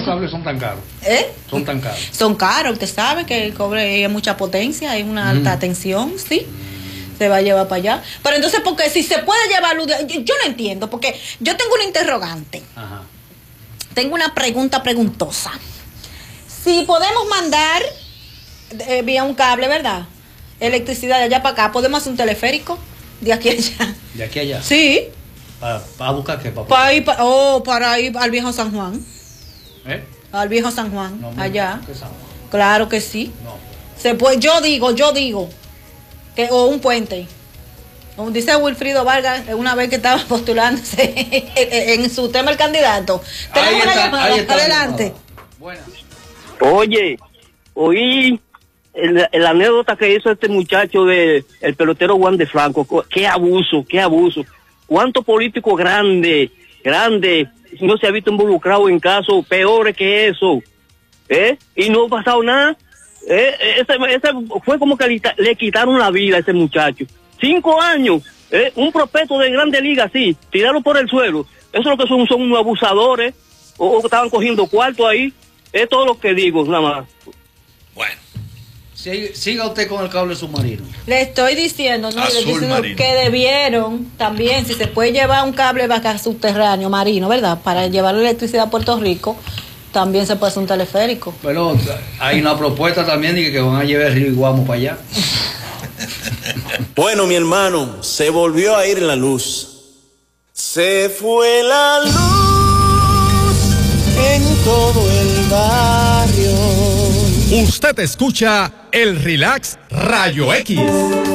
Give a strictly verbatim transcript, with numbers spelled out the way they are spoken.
cables son tan caros. ¿Eh? Son tan caros. Son caros, usted sabe que el cobre es mucha potencia, es una alta mm. tensión, sí. Se va a llevar para allá. Pero entonces, porque si se puede llevar luz, yo, yo no entiendo, porque yo tengo una interrogante. Ajá. Tengo una pregunta preguntosa. Si podemos mandar eh, vía un cable, ¿verdad? Electricidad de allá para acá, ¿podemos hacer un teleférico? De aquí a allá. ¿De aquí a allá? Sí. ¿Para, para buscar qué? Para, para ir, para, oh, para ir al viejo San Juan. ¿Eh? Al viejo San Juan, no, allá. ¿Qué San Juan? Claro que sí. No. Se puede, yo digo, yo digo, que o un puente. Como dice Wilfrido Vargas, una vez que estaba postulándose en su tema el candidato. Tenemos una llamada, adelante. Buenas. Oye, oí el, el anécdota que hizo este muchacho de el pelotero Juan de Franco. Qué abuso, qué abuso. ¿Cuántos políticos grandes, grandes, no se ha visto involucrado en casos peores que eso? ¿Eh? Y no ha pasado nada. ¿Eh? Ese, ese fue como que le, le quitaron la vida a ese muchacho. Cinco años, ¿eh? Un prospecto de grande liga así, tirarlo por el suelo. Eso es lo que son, son unos abusadores, o, o estaban cogiendo cuarto ahí. Es todo lo que digo, nada más. Bueno. Siga usted con el cable submarino. Le estoy diciendo, no, le estoy diciendo que debieron también, si se puede llevar un cable vaca subterráneo marino, ¿verdad? Para llevar la electricidad a Puerto Rico, también se puede hacer un teleférico. Pero hay una propuesta también de que van a llevar el río Iguamo para allá. Bueno, mi hermano, se volvió a ir la luz. Se fue la luz en todo el barrio. Usted escucha el Relax Rayo X.